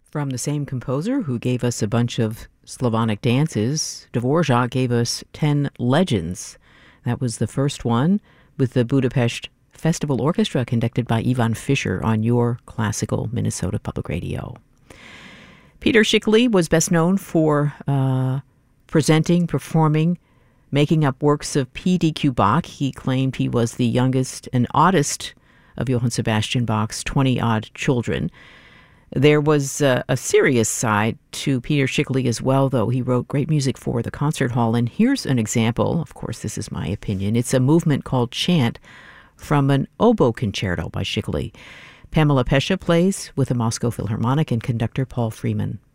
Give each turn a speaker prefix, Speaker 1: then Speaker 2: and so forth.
Speaker 1: From the same composer who gave us a bunch of Slavonic dances, Dvorak gave us 10 legends. That was the first one with the Budapest Festival Orchestra conducted by Ivan Fischer on your classical Minnesota Public Radio. Peter Schickele was best known for presenting, performing, making up works of P.D.Q. Bach. He claimed he was the youngest and oddest of Johann Sebastian Bach's 20-odd children. There was a serious side to Peter Schickele as well, though. He wrote great music for the concert hall. And here's an example. Of course, this is my opinion. It's a movement called Chant from an oboe concerto by Schickele. Pamela Pesce plays with the Moscow Philharmonic and conductor Paul Freeman.